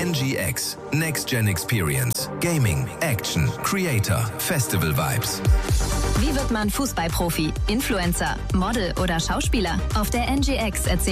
NGX. Next Gen Experience. Gaming, Action, Creator, Festival Vibes. Wie wird man Fußballprofi, Influencer, Model oder Schauspieler? Auf der NGX erzählen